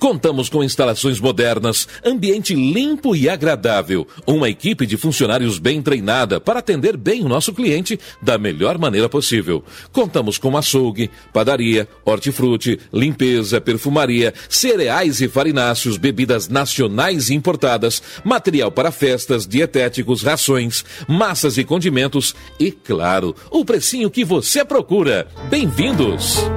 Contamos com instalações modernas, ambiente limpo e agradável, uma equipe de funcionários bem treinada para atender bem o nosso cliente da melhor maneira possível. Contamos com açougue, padaria, hortifruti, limpeza, perfumaria, cereais e farináceos, bebidas nacionais e importadas, material para festas, dietéticos, rações, massas e condimentos e, claro, o precinho que você procura. Bem-vindos!